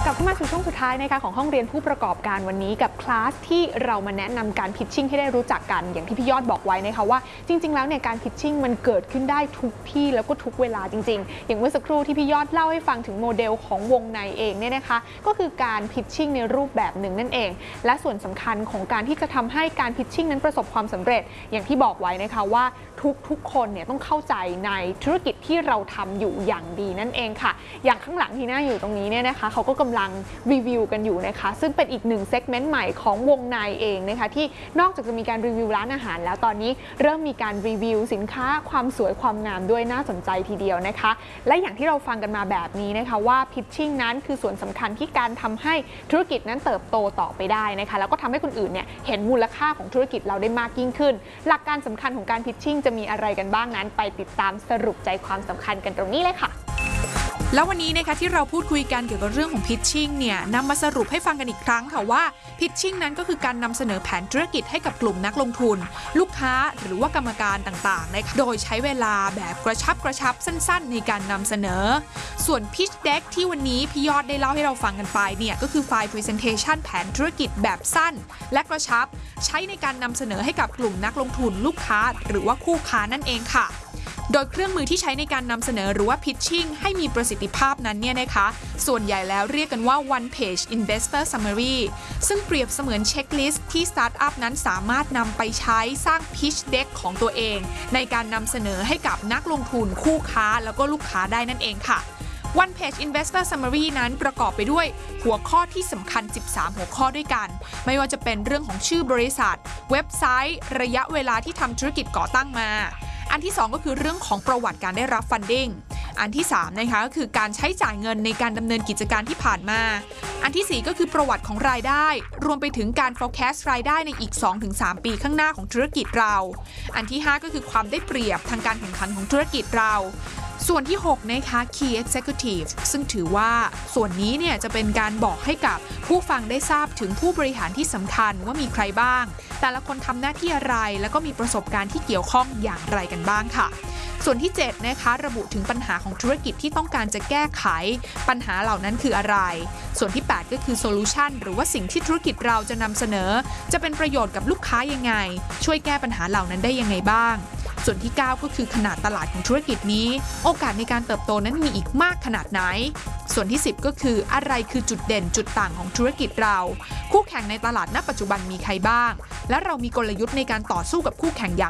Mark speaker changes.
Speaker 1: กลับเข้ามาสู่ช่วงสุดท้ายนะคะของห้องเรียนผู้ประกอบการวันนี้กับคลาสที่เรามาแนะนำการพิชชิ่งให้ได้รู้จักกันอย่างที่พี่ยอดบอกไว้นะคะว่าจริงๆแล้วเนี่ยการพิชชิ่งมันเกิดขึ้นได้ทุกที่แล้วก็ทุกเวลาจริงๆอย่างเมื่อสักครู่ที่พี่ยอดเล่าให้ฟังถึงโมเดลของวงในเองเนี่ยนะคะก็คือการพิชชิ่งในรูปแบบหนึ่งนั่นเองและส่วนสำคัญของการที่จะทำให้การพิชชิ่งนั้นประสบความสำเร็จอย่างที่บอกไว้นะคะว่าทุกคนเนี่ยต้องเข้าใจในธุรกิจที่เราทำอยู่อย่างดีนั่นเองค่ะอย่างข้างหลังที่น่าอยู่ตรงนี้เนี่ยนะคะเขาก็กำลังรีวิวกันอยู่นะคะซึ่งเป็นอีกหนึ่งเซกเมนต์ใหม่ของวงในเองนะคะที่นอกจากจะมีการรีวิวร้านอาหารแล้วตอนนี้เริ่มมีการรีวิวสินค้าความสวยความงามด้วยน่าสนใจทีเดียวนะคะและอย่างที่เราฟังกันมาแบบนี้นะคะว่าพิชชิ่งนั้นคือส่วนสำคัญที่การทำให้ธุรกิจนั้นเติบโตต่อไปได้นะคะแล้วก็ทำให้คนอื่นเนี่ยเห็นมูลค่าของธุรกิจเราได้มากยิ่งขึ้นหลักการสำคัญของการพิชชิ่งจะมีอะไรกันบ้างนั้นไปติดตามสรุปใจความสำคัญกันตรงนี้เลยค่ะ
Speaker 2: แล้ววันนี้นะคะที่เราพูดคุยกันเกี่ยวกับเรื่องของ pitching เนี่ยนำมาสรุปให้ฟังกันอีกครั้งค่ะว่า pitching นั้นก็คือการนำเสนอแผนธุรกิจให้กับกลุ่มนักลงทุนลูกค้าหรือว่ากรรมการต่างๆนะคะโดยใช้เวลาแบบกระชับสั้นๆในการนำเสนอส่วน pitch deck ที่วันนี้พี่ยอดได้เล่าให้เราฟังกันไปเนี่ยก็คือไฟล์ presentation แผนธุรกิจแบบสั้นและกระชับใช้ในการนำเสนอให้กับกลุ่มนักลงทุนลูกค้าหรือว่าคู่ค้านั่นเองค่ะโดยเครื่องมือที่ใช้ในการนำเสนอหรือว่า pitching ให้มีประสิทธิภาพนั้นเนี่ยนะคะส่วนใหญ่แล้วเรียกกันว่า one page investor summary ซึ่งเปรียบเสมือนเช็คลิสต์ที่สตาร์ทอัพนั้นสามารถนำไปใช้สร้าง pitch deck ของตัวเองในการนำเสนอให้กับนักลงทุนคู่ค้าแล้วก็ลูกค้าได้นั่นเองค่ะ One Page Investor Summary นั้นประกอบไปด้วยหัวข้อที่สำคัญ 13 หัวข้อด้วยกันไม่ว่าจะเป็นเรื่องของชื่อบริษัทเว็บไซต์ระยะเวลาที่ทำธุรกิจก่อตั้งมาอันที่2ก็คือเรื่องของประวัติการได้รับ funding อันที่3นะคะก็คือการใช้จ่ายเงินในการดำเนินกิจการที่ผ่านมาอันที่4ก็คือประวัติของรายได้รวมไปถึงการ forecast รายได้ในอีก 2-3 ปีข้างหน้าของธุรกิจเราอันที่5ก็คือความได้เปรียบทางการแข่งขันของธุรกิจเราส่วนที่6นะคะ Key Executive ซึ่งถือว่าส่วนนี้เนี่ยจะเป็นการบอกให้กับผู้ฟังได้ทราบถึงผู้บริหารที่สำคัญว่ามีใครบ้างแต่ละคนทำหน้าที่อะไรแล้วก็มีประสบการณ์ที่เกี่ยวข้องอย่างไรกันบ้างค่ะส่วนที่7นะคะระบุถึงปัญหาของธุรกิจที่ต้องการจะแก้ไขปัญหาเหล่านั้นคืออะไรส่วนที่8ก็คือ Solution หรือว่าสิ่งที่ธุรกิจเราจะนำเสนอจะเป็นประโยชน์กับลูกค้ายังไงช่วยแก้ปัญหาเหล่านั้นได้ยังไงบ้างส่วนที่9ก็คือขนาดตลาดของธุรกิจนี้โอกาสในการเติบโตนั้นมีอีกมากขนาดไหนส่วนที่10ก็คืออะไรคือจุดเด่นจุดต่างของธุรกิจเราคู่แข่งในตลาดณปัจจุบันมีใครบ้างและเรามีกลยุทธ์ในการต่อสู้กับคู่แข่งอย่าง